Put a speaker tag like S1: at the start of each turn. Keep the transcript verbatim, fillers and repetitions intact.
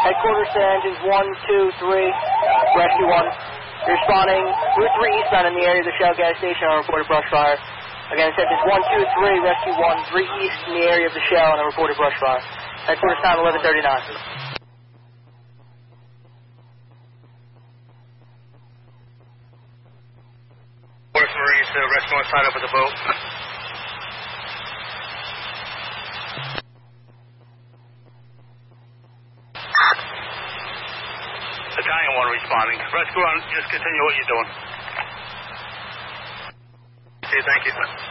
S1: Headquarters to engines one, two, three, Rescue one. You're responding Route three eastbound in the area of the Shell gas station on a reported brush fire. Again, engines one, two, three, Rescue one, three east in the area of the Shell on a reported brush fire. Headquarters time eleven thirty-nine.
S2: Force Marines, uh, Rescue one tied up with the boat. Battalion one responding. Rescue one, just continue what you're doing. Okay, thank you.